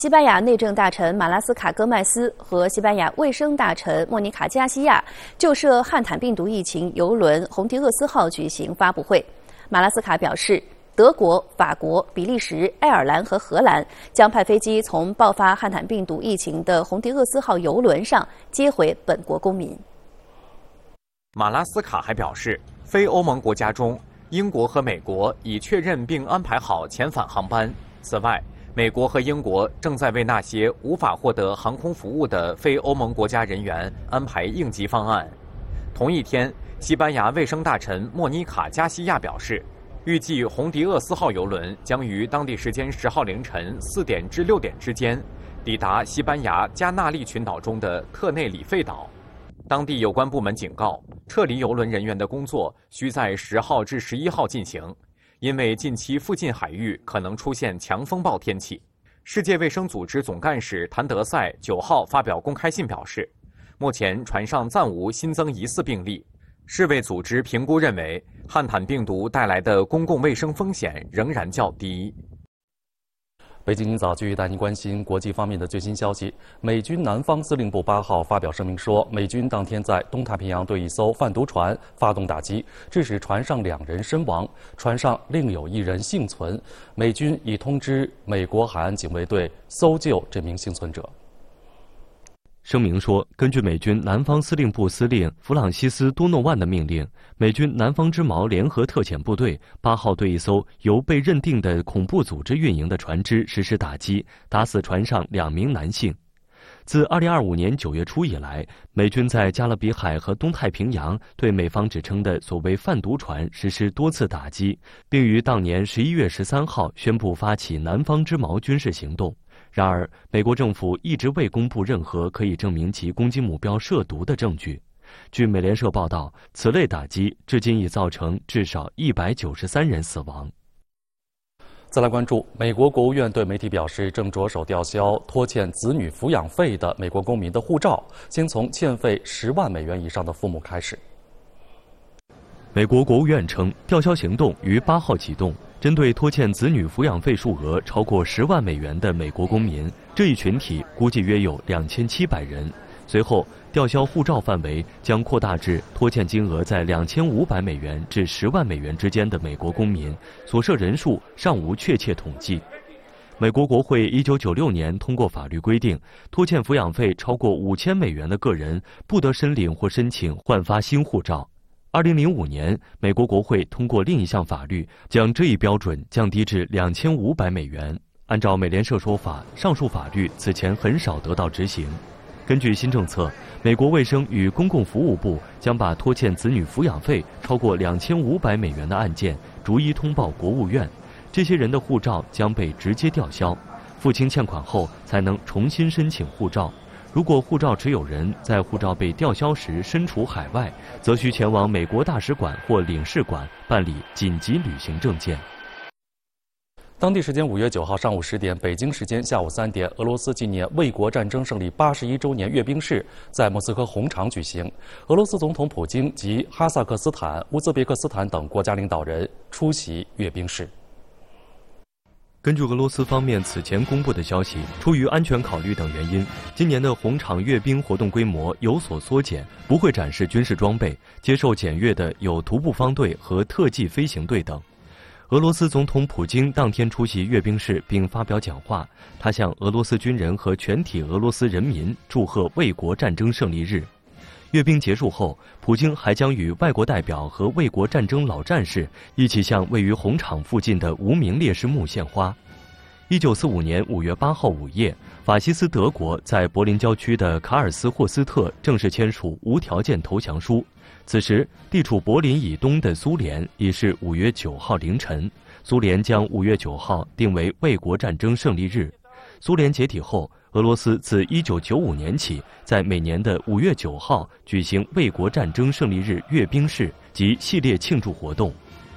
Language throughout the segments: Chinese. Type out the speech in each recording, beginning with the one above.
西班牙内政大臣马拉斯卡戈麦斯和西班牙卫生大臣莫妮卡加西亚就涉汉坦病毒疫情邮轮红迪厄斯号举行发布会。马拉斯卡表示，德国、法国、比利时、爱尔兰和荷兰将派飞机从爆发汉坦病毒疫情的红迪厄斯号邮轮上接回本国公民。 马拉斯卡还表示，非欧盟国家中，英国和美国已确认并安排好遣返航班。此外，美国和英国正在为那些无法获得航空服务的非欧盟国家人员安排应急方案。同一天，西班牙卫生大臣莫妮卡·加西亚表示，预计红迪厄斯号邮轮将于当地时间10号凌晨4点至6点之间抵达西班牙加纳利群岛中的特内里费岛。当地有关部门警告，撤离邮轮人员的工作需在10号至11号进行。因为近期附近海域可能出现强风暴天气。世界卫生组织总干事谭德赛9号发表公开信表示，目前船上暂无新增疑似病例。世卫组织评估认为，汉坦病毒带来的公共卫生风险仍然较低。 北京今早继续带您关心国际方面的最新消息。美军南方司令部8号发表声明说，美军当天在东太平洋对一艘贩毒船发动打击，致使船上2人身亡，船上另有1人幸存。美军已通知美国海岸警卫队搜救这名幸存者。 声明说，根据美军南方司令部司令弗朗西斯·多诺万的命令，美军南方之矛联合特遣部队8号对一艘由被认定的恐怖组织运营的船只实施打击，打死船上2名男性。自2025年9月初以来，美军在加勒比海和东太平洋对美方指称的所谓贩毒船实施多次打击，并于当年11月13号宣布发起南方之矛军事行动。然而，美国政府一直未公布任何可以证明其攻击目标涉毒的证据。据美联社报道，此类打击至今已造成至少193人死亡。 再来关注，美国国务院对媒体表示，正着手吊销拖欠子女抚养费的美国公民的护照，先从欠费10万美元以上的父母开始。 美国国务院称，吊销行动于8号启动，针对拖欠子女抚养费数额超过10万美元的美国公民，这一群体估计约有2700人。随后，吊销护照范围将扩大至拖欠金额在2500美元至10万美元之间的美国公民，所涉人数尚无确切统计。美国国会1996年通过法律规定，拖欠抚养费超过5000美元的个人不得申领或申请换发新护照。2005年，美国国会通过另一项法律，将这一标准降低至2500美元。按照美联社说法，上述法律此前很少得到执行。根据新政策，美国卫生与公共服务部将把拖欠子女抚养费超过2500美元的案件逐一通报国务院，这些人的护照将被直接吊销，付清欠款后才能重新申请护照。如果护照持有人在护照被吊销时身处海外，则需前往美国大使馆或领事馆办理紧急旅行证件。 当地时间5月9号上午10点，北京时间下午3点，俄罗斯纪念卫国战争胜利81周年阅兵式在莫斯科红场举行。俄罗斯总统普京及哈萨克斯坦、乌兹别克斯坦等国家领导人出席阅兵式。 根据俄罗斯方面此前公布的消息，出于安全考虑等原因，今年的红场阅兵活动规模有所缩减，不会展示军事装备，接受检阅的有徒步方队和特技飞行队等。俄罗斯总统普京当天出席阅兵式并发表讲话，他向俄罗斯军人和全体俄罗斯人民祝贺卫国战争胜利日。阅兵结束后，普京还将与外国代表和卫国战争老战士一起向位于红场附近的无名烈士墓献花。1945年5月8号午夜，法西斯德国在柏林郊区的卡尔斯霍斯特正式签署无条件投降书。此时，地处柏林以东的苏联已是5月9号凌晨。苏联将5月9号定为卫国战争胜利日。苏联解体后，俄罗斯自1995年起，在每年的5月9号举行卫国战争胜利日阅兵式及系列庆祝活动。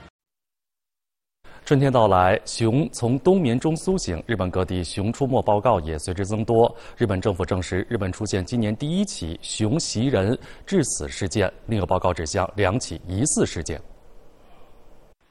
春天到来，熊从冬眠中苏醒，日本各地熊出没报告也随之增多。日本政府证实，日本出现今年第1起熊袭人致死事件，另有报告指向2起疑似事件。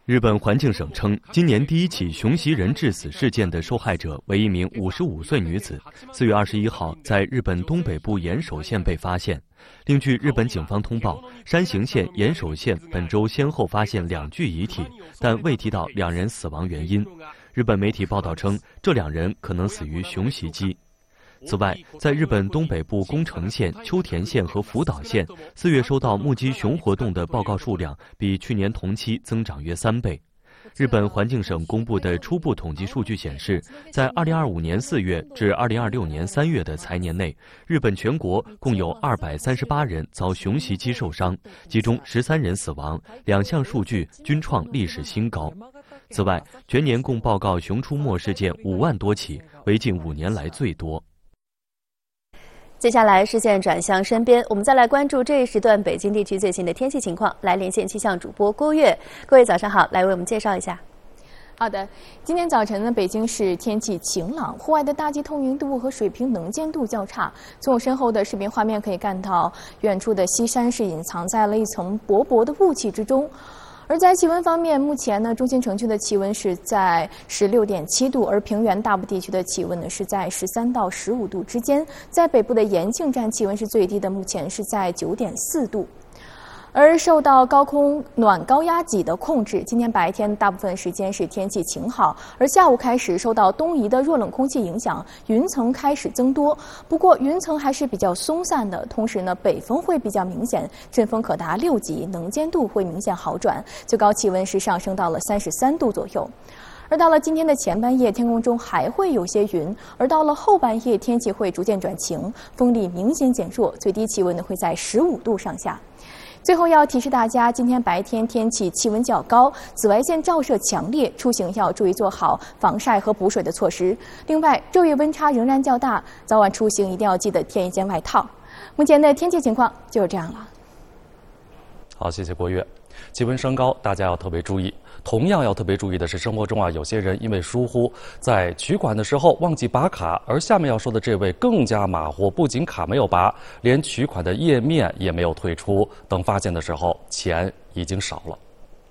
日本环境省称，今年第一起熊袭人致死事件的受害者为一名55岁女子，4月21号在日本东北部岩手县被发现。另据日本警方通报，山形县、岩手县本周先后发现2具遗体，但未提到2人死亡原因。日本媒体报道称，这2人可能死于熊袭击。此外，在日本东北部宫城县、秋田县和福岛县，4月收到目击熊活动的报告数量比去年同期增长约3倍。日本环境省公布的初步统计数据显示，在2025年4月至2026年3月的财年内，日本全国共有238人遭熊袭击受伤，其中13人死亡，2项数据均创历史新高。此外，全年共报告熊出没事件5万多起，为近5年来最多。 接下来视线转向身边，我们再来关注这一时段北京地区最新的天气情况。来连线气象主播郭跃，各位早上好，来为我们介绍一下。 好的，今天早晨呢，北京市天气晴朗，户外的大气透明度和水平能见度较差。从我身后的视频画面可以看到，远处的西山是隐藏在了一层薄薄的雾气之中。而在气温方面，目前呢，中心城区的气温是在16.7度，而平原大部地区的气温呢是在13到15度之间。在北部的延庆站气温是最低的，目前是在9.4度。而受到高空暖高压脊的控制，今天白天大部分时间是天气晴好，而下午开始受到东移的弱冷空气影响，云层开始增多。不过云层还是比较松散的，同时呢，北风会比较明显，阵风可达6级，能见度会明显好转，最高气温是上升到了33度左右。而到了今天的前半夜，天空中还会有些云，而到了后半夜，天气会逐渐转晴，风力明显减弱，最低气温呢会在15度上下。最后要提示大家，今天白天天气气温较高，紫外线照射强烈，出行要注意做好防晒和补水的措施。另外，昼夜温差仍然较大，早晚出行一定要记得添一件外套。目前的天气情况就是这样了。 好，谢谢郭跃。气温升高，大家要特别注意。同样要特别注意的是，生活中有些人因为疏忽，在取款的时候忘记拔卡，而下面要说的这位更加马虎，不仅卡没有拔，连取款的页面也没有退出，等发现的时候，钱已经少了。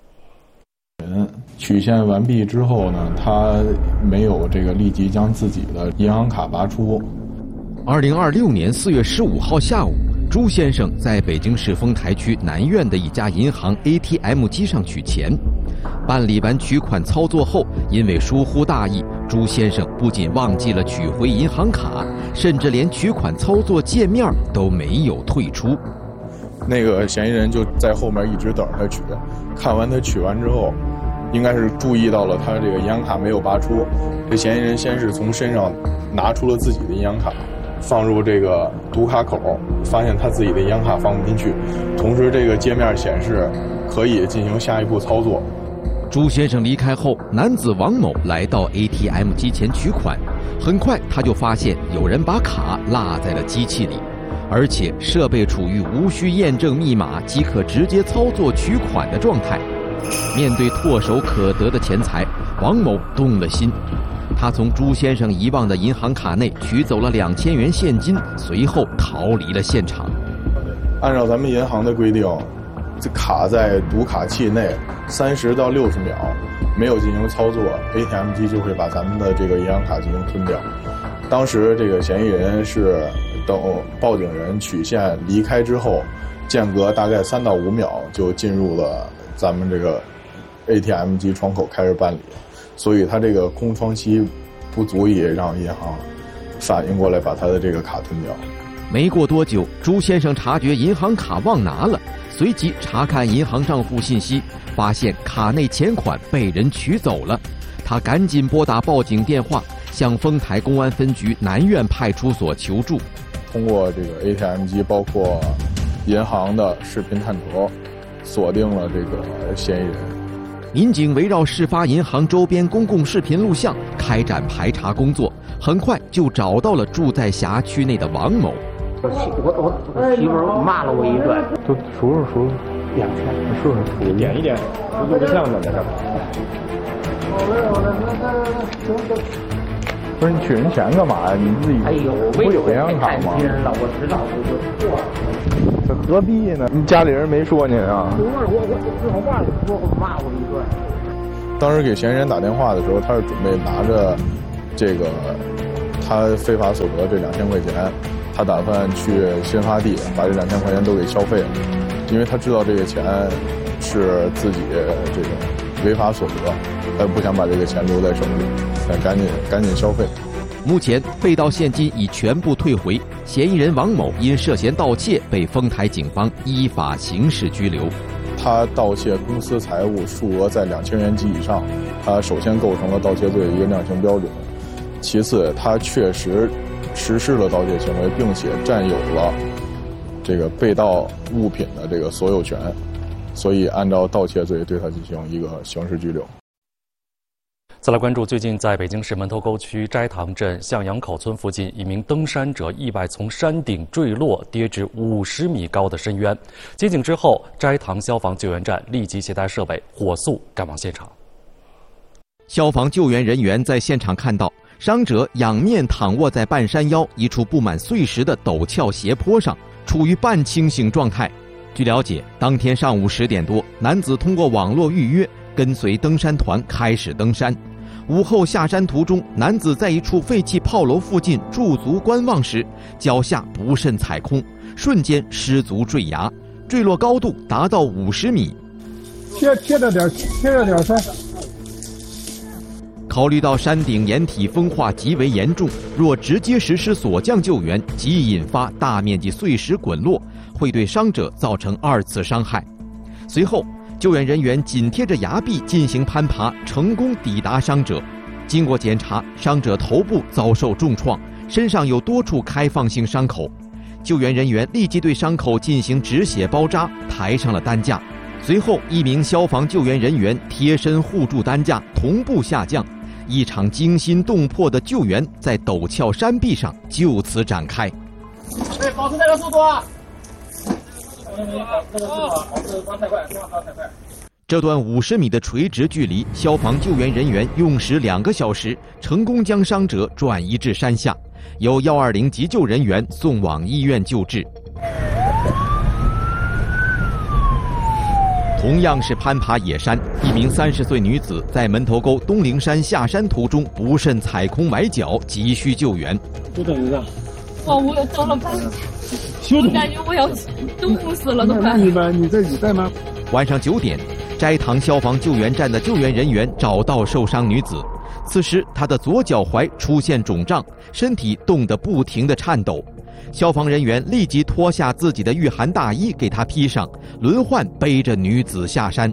取现完毕之后呢，他没有立即将自己的银行卡拔出。 2026年4月15号下午，朱先生在北京市丰台区南苑的一家银行 ATM 机上取钱。办理完取款操作后，因为疏忽大意，朱先生不仅忘记了取回银行卡，甚至连取款操作界面都没有退出。 那个嫌疑人就在后面一直等着他取，看完他取完之后，应该是注意到了他这个银行卡没有拔出。这嫌疑人先是从身上拿出了自己的银行卡，放入这个读卡口，发现他自己的银行卡放不进去，同时这个界面显示可以进行下一步操作。 朱先生离开后，男子王某来到 ATM 机前取款，很快他就发现有人把卡落在了机器里，而且设备处于无需验证密码即可直接操作取款的状态。面对唾手可得的钱财，王某动了心。他从朱先生遗忘的银行卡内取走了2000元现金，随后逃离了现场。 按照咱们银行的规定，这卡在读卡器内30到60秒没有进行操作， ATM 机就会把咱们的这个银行卡进行吞掉。当时这个嫌疑人是等报警人取现离开之后，间隔大概3到5秒就进入了咱们这个 ATM 机窗口开始办理，所以他这个空窗期不足以让银行反应过来把他的这个卡吞掉。 没过多久，朱先生察觉银行卡忘拿了，随即查看银行账户信息，发现卡内钱款被人取走了。他赶紧拨打报警电话，向丰台公安分局南苑派出所求助。 通过这个 ATM 机包括银行的视频探头，锁定了这个嫌疑人。 民警围绕事发银行周边公共视频录像开展排查工作，很快就找到了住在辖区内的王某。 我媳妇儿骂了我一顿， 都数 2000， 数点一点，录个像呢，这是。不是你取人钱干嘛呀？你自己不有银行卡吗？ 我知道，我就错了。 这何必呢？你家里人没说您啊？ 我说话了，说骂我一顿。 当时给嫌疑人打电话的时候，他是准备拿着这个他非法所得这2000块钱，他打算去新发地把这2000块钱都给消费了，因为他知道这个钱是自己这个违法所得，他不想把这个钱留在手里，想赶紧消费。 目前被盗现金已全部退回，嫌疑人王某因涉嫌盗窃被丰台警方依法刑事拘留。 他盗窃公司财物数额在2000元及以上，他首先构成了盗窃罪的一个量刑标准。其次，他确实实施了盗窃行为，并且占有了这个被盗物品的这个所有权，所以按照盗窃罪对他进行一个刑事拘留。 再来关注最近在北京市门头沟区斋堂镇向阳口村附近，一名登山者意外从山顶坠落，跌至50米高的深渊。接警之后，斋堂消防救援站立即携带设备，火速赶往现场。 消防救援人员在现场看到，伤者仰面躺卧在半山腰一处布满碎石的陡峭斜坡上，处于半清醒状态。据了解，当天上午10点多，男子通过网络预约，跟随登山团开始登山。午后下山途中，男子在一处废弃炮楼附近驻足观望时，脚下不慎踩空，瞬间失足坠崖，坠落高度达到50米。 贴着点山。 考虑到山顶岩体风化极为严重，若直接实施锁降救援，即引发大面积碎石滚落，会对伤者造成2次伤害。随后，救援人员紧贴着崖壁进行攀爬，成功抵达伤者。经过检查，伤者头部遭受重创，身上有多处开放性伤口。救援人员立即对伤口进行止血包扎，抬上了担架。随后，一名消防救援人员贴身护住担架，同步下降。一场惊心动魄的救援在陡峭山壁上就此展开。 保持这个速度啊！ 这段50米的垂直距离，消防救援人员用时2个小时，成功将伤者转移至山下，由120急救人员送往医院救治。同样是攀爬野山，一名30岁女子在门头沟东陵山下山途中不慎踩空崴脚，急需救援。 就等一下。 我又走了半天，我感觉我要冻死了都快。 你这里在吗？ 晚上9点，斋堂消防救援站的救援人员找到受伤女子，此时她的左脚踝出现肿胀，身体冻得不停地颤抖。消防人员立即脱下自己的御寒大衣给她披上，轮换背着女子下山。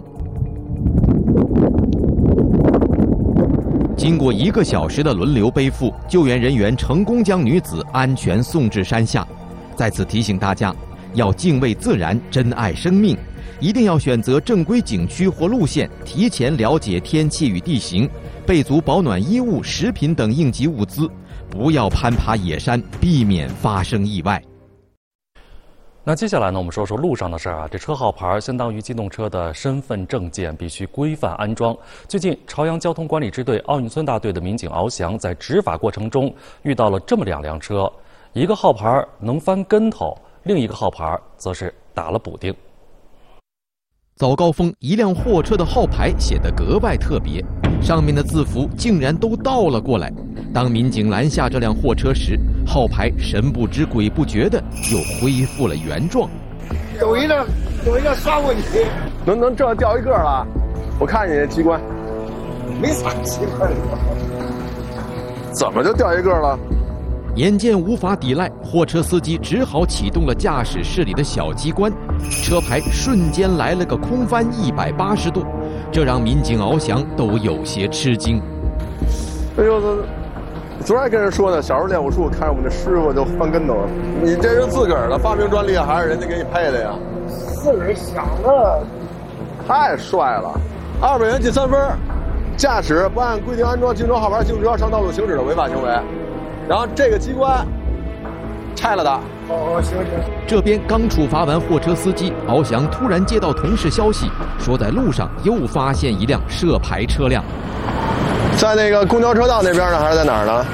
经过1个小时的轮流背负，救援人员成功将女子安全送至山下。在此提醒大家，要敬畏自然，珍爱生命，一定要选择正规景区或路线，提前了解天气与地形，备足保暖衣物、食品等应急物资，不要攀爬野山，避免发生意外。 那接下来呢，我们说说路上的事儿啊。这车号牌相当于机动车的身份证件，必须规范安装。最近，朝阳交通管理支队奥运村大队的民警翱翔在执法过程中遇到了这么2辆车，一个号牌能翻跟头，另一个号牌则是打了补丁。 早高峰，一辆货车的号牌显得格外特别，上面的字符竟然都倒了过来。当民警拦下这辆货车时，号牌神不知鬼不觉的又恢复了原状。 有一辆刷过你， 能这掉一个了？我看你这机关， 没啥机关， 怎么就掉一个了？ 眼见无法抵赖，货车司机只好启动了驾驶室里的小机关，车牌瞬间来了个空翻180度，这让民警翱翔都有些吃惊。 哎呦，昨儿还跟人说呢，小时候练武术，看着我们这师傅就翻跟头了。你这是自个儿的发明专利，还是人家给你配的呀？ 自个儿想的， 太帅了！200元记3分，驾驶不按规定安装行车号牌行车上道路行驶的违法行为。然后这个机关拆了的。 哦，行。 这边刚处罚完货车司机，翱翔突然接到同事消息，说在路上又发现一辆涉牌车辆， 在那个公交车道那边呢，还是在哪儿呢？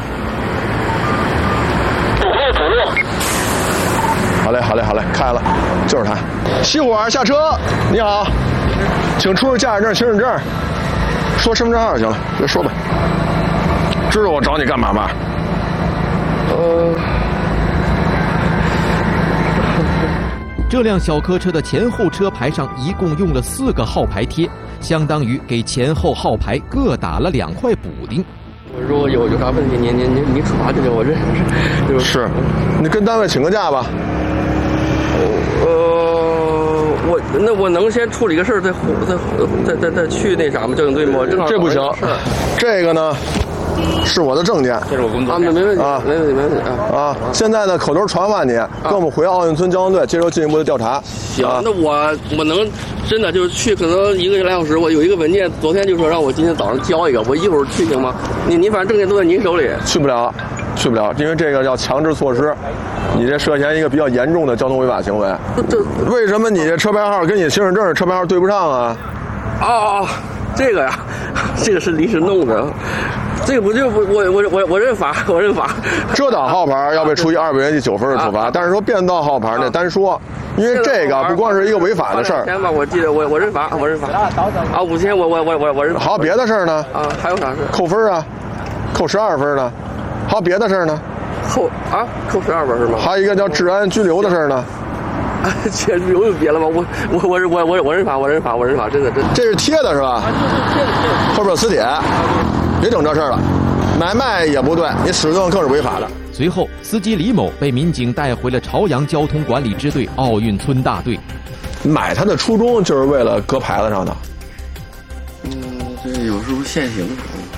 左路。好嘞，开了，就是他。熄火下车，你好，请出示驾驶证、行驶证。 说身份证号就行了，别说吧。知道我找你干嘛吗？ 这辆小客车的前后车牌上一共用了4个号牌贴，相当于给前后号牌各打了2块补丁。 如果有啥问题，你处罚就给我认识。 是，你跟单位请个假吧。 我能先处理个事儿，再去那啥吗？交警队吗？ 这不行，这个呢是我的证件， 这是我工作。没问题啊，没问题啊！现在呢，口头传唤你，跟我们回奥运村交通队接受进一步的调查。 行，那我能真的就是去，可能1个来小时。我有一个文件，昨天就说让我今天早上交一个，我一会儿去行吗？你反正证件都在您手里。 去不了，因为这个叫强制措施。你这涉嫌一个比较严重的交通违法行为。为什么你这车牌号跟你行驶证车牌号对不上啊？ 这个呀，这个是临时弄的。这个不就我认罚。 遮挡号牌要被处以200元及9分的处罚，但是说变道号牌那单说，因为这个不光是一个违法的事儿。 5天吧，我记得我认罚。5天我认罚。 好，别的事儿呢？ 还有啥事？ 扣分啊，扣12分呢。好，别的事儿呢？ 扣12分是吗？ 还有一个叫治安拘留的事儿呢。 拘留就别了吧，我认罚，真的。 这是贴的是吧？后边有磁铁，别整这事儿了。买卖也不对，你使用更是违法的。 随后，司机李某被民警带回了朝阳交通管理支队奥运村大队。 买它的初衷就是为了搁牌子上的。 这有时候限行。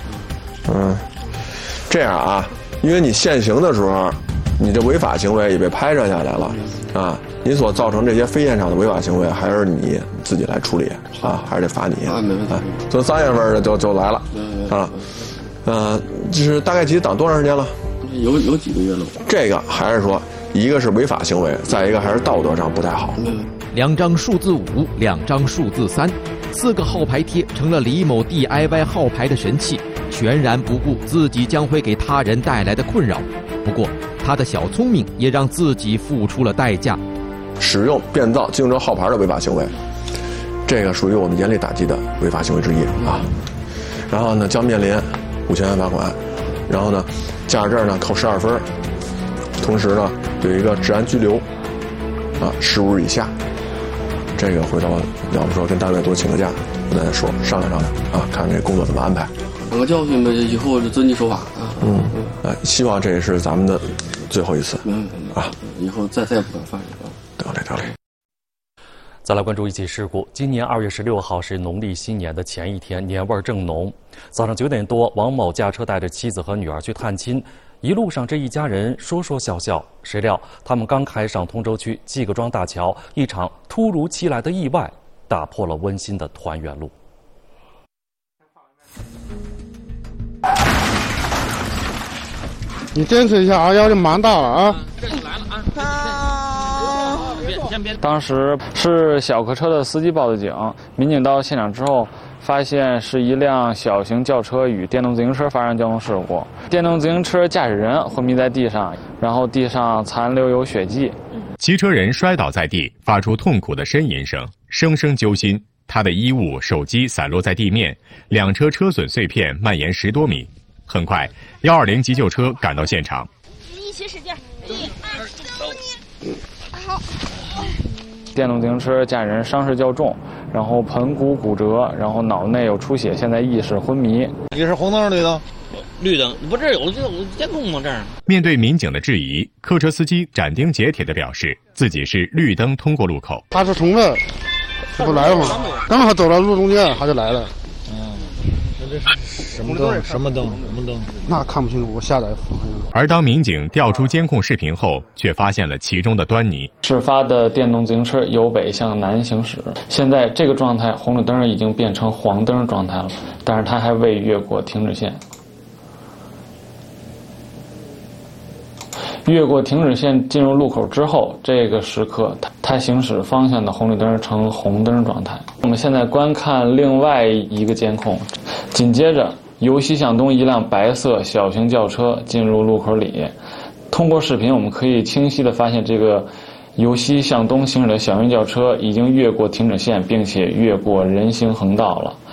这样啊，因为你限行的时候，你这违法行为也被拍摄下来了啊。你所造成这些非现场的违法行为，还是你自己来处理啊，还是得罚你啊。 没问题。 从3月份的就来了啊，就是大概挡多长时间了？ 有几个月了。 这个还是说，一个是违法行为，再一个还是道德上不太好。 2张数字5，2张数字3，4个号牌贴成了李某 DIY 号牌的神器，全然不顾自己将会给他人带来的困扰。不过，他的小聪明也让自己付出了代价。 使用变造经营车号牌的违法行为，这个属于我们严厉打击的违法行为之一啊。然后呢，将面临5000元罚款，然后呢，驾驶证呢扣12分，同时呢有一个治安拘留啊，15日以下。 这个回头要不说跟单位多请个假，我再说商量啊，看这工作怎么安排。 长个教训呗，以后就遵纪守法啊。 希望这也是咱们的最后一次啊， 以后再也不敢犯了。 得嘞。 再来关注一起事故。今年2月16号是农历新年的前一天，年味正浓。早上9点多，王某驾车带着妻子和女儿去探亲。 一路上，这一家人说说笑笑，谁料他们刚开上通州区季各庄大桥，一场突如其来的意外打破了温馨的团圆路。 你坚持一下啊，压力蛮大了啊！ 当时是小客车的司机报的警，民警到现场之后。 发现是一辆小型轿车与电动自行车发生交通事故，电动自行车驾驶人昏迷在地上，然后地上残留有血迹。 骑车人摔倒在地，发出痛苦的呻吟声，声声揪心。他的衣物、手机散落在地面，两车车损碎片蔓延10多米。很快，120急救车赶到现场。 一起使劲，1、2、3，好。 电动自行车驾驶人伤势较重，然后盆骨骨折，然后脑内有出血，现在意识昏迷。 你是红灯绿灯？ 绿灯，不这有监控吗？这儿。 面对民警的质疑，客车司机斩钉截铁地表示自己是绿灯通过路口。 他是从这，这不来了吗？刚好走到路中间，他就来了。 那这是什么灯？什么灯？ 那看不清楚，我下载。 而当民警调出监控视频后，却发现了其中的端倪。 事发的电动自行车由北向南行驶，现在这个状态，红绿灯已经变成黄灯状态了，但是它还未越过停止线。越过停止线进入路口之后，这个时刻它行驶方向的红绿灯呈红灯状态。我们现在观看另外一个监控，紧接着。 由西向东，一辆白色小型轿车进入路口里。通过视频，我们可以清晰地发现，这个由西向东行驶的小型轿车已经越过停止线，并且越过人行横道了。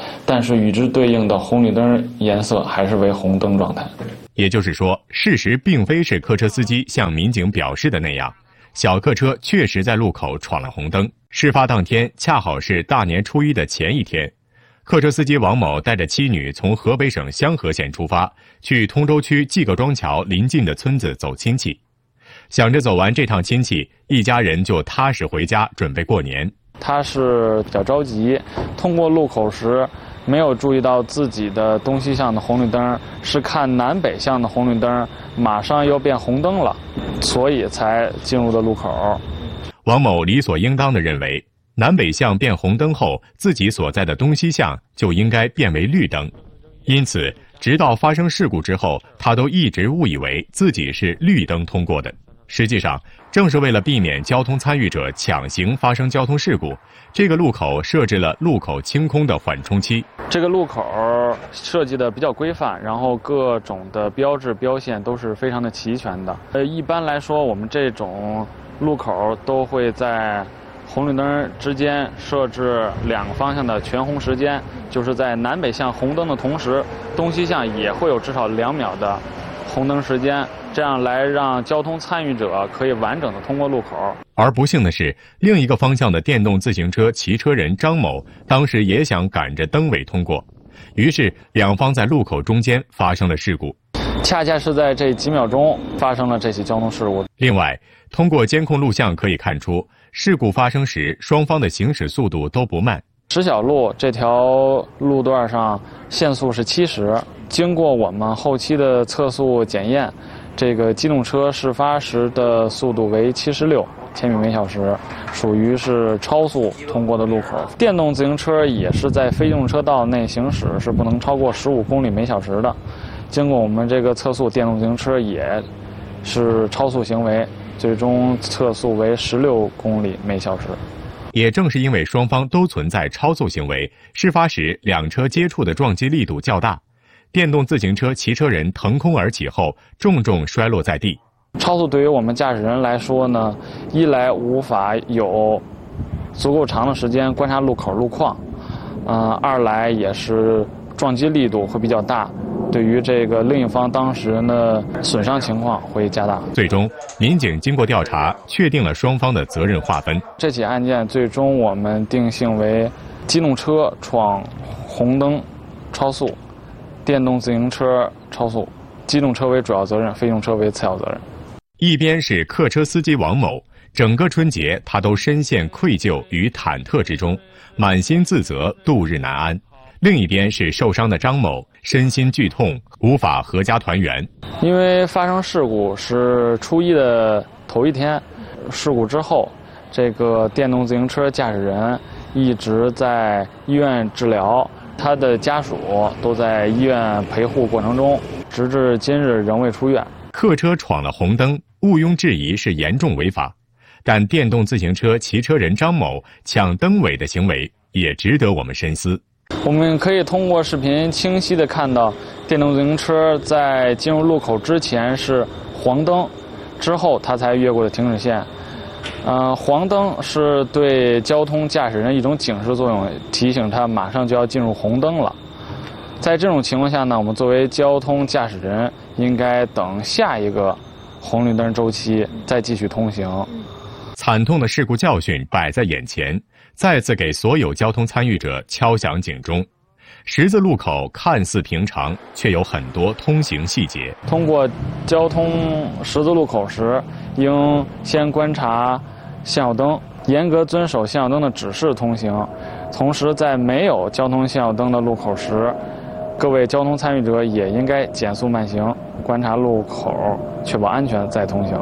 但是与之对应的红绿灯颜色还是为红灯状态。 也就是说，事实并非是客车司机向民警表示的那样，小客车确实在路口闯了红灯。事发当天恰好是大年初一的前一天，客车司机王某带着妻女从河北省香河县出发，去通州区季各庄桥邻近的村子走亲戚。想着走完这趟亲戚，一家人就踏实回家准备过年。 他是比较着急，通过路口时没有注意到自己的东西向的红绿灯是看南北向的红绿灯，马上要变红灯了，所以才进入的路口。 王某理所应当地认为，南北向变红灯后，自己所在的东西向就应该变为绿灯，因此直到发生事故之后，他都一直误以为自己是绿灯通过的。实际上，正是为了避免交通参与者抢行发生交通事故，这个路口设置了路口清空的缓冲期。 这个路口设计的比较规范，然后各种的标志标线都是非常的齐全的。一般来说，我们这种路口都会在红绿灯之间设置两个方向的全红时间，就是在南北向红灯的同时，东西向也会有至少2秒的红灯时间，这样来让交通参与者可以完整的通过路口。 而不幸的是，另一个方向的电动自行车骑车人张某当时也想赶着灯尾通过，于是两方在路口中间发生了事故。 恰恰是在这几秒钟发生了这起交通事故。 另外，通过监控录像可以看出，事故发生时双方的行驶速度都不慢。 石小路这条路段上限速是70，经过我们后期的测速检验，这个机动车事发时的速度为76千米每小时，属于是超速通过的路口。电动自行车也是在非机动车道内行驶是不能超过15公里每小时的。经过我们这个测速，电动自行车也是超速行为，最终测速为16公里每小时。 也正是因为双方都存在超速行为，事发时两车接触的撞击力度较大，电动自行车骑车人腾空而起后重重摔落在地。 超速对于我们驾驶人来说呢，一来无法有足够长的时间观察路口路况，二来也是撞击力度会比较大，对于这个另一方当事人的损伤情况会加大。 最终，民警经过调查，确定了双方的责任划分。 这起案件最终我们定性为机动车闯红灯超速，电动自行车超速，机动车为主要责任，非机动车为次要责任。 一边是客车司机王某，整个春节他都深陷愧疚与忐忑之中，满心自责，度日难安。另一边是受伤的张某，身心剧痛，无法合家团圆。 因为发生事故是初一的头一天，事故之后，这个电动自行车驾驶人一直在医院治疗，他的家属都在医院陪护过程中，直至今日仍未出院。 客车闯了红灯，毋庸置疑是严重违法，但电动自行车骑车人张某抢灯尾的行为也值得我们深思。 我们可以通过视频清晰地看到，电动自行车在进入路口之前是黄灯，之后它才越过的停止线。黄灯是对交通驾驶人一种警示作用，提醒他马上就要进入红灯了。在这种情况下呢，我们作为交通驾驶人，应该等下一个红绿灯周期再继续通行。 惨痛的事故教训摆在眼前，再次给所有交通参与者敲响警钟。十字路口看似平常，却有很多通行细节。 通过交通十字路口时，应先观察信号灯，严格遵守信号灯的指示通行。同时，在没有交通信号灯的路口时，各位交通参与者也应该减速慢行，观察路口，确保安全再通行。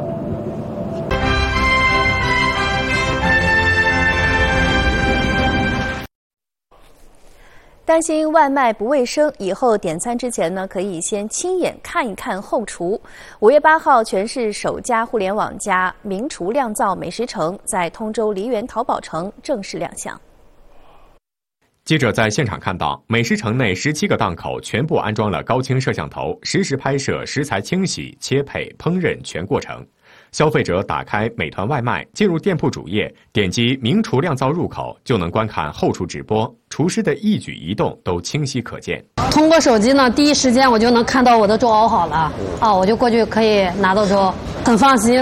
担心外卖不卫生，以后点餐之前呢，可以先亲眼看一看后厨。5月8号，全市首家互联网加名厨酿造美食城在通州梨园淘宝城正式亮相。 记者在现场看到，美食城内17个档口全部安装了高清摄像头，实时拍摄食材清洗、切配、烹饪全过程。 消费者打开美团外卖，进入店铺主页，点击名厨酿造入口，就能观看后厨直播，厨师的一举一动都清晰可见。 通过手机呢，第一时间我就能看到我的粥熬好了，我就过去可以拿到粥，很放心。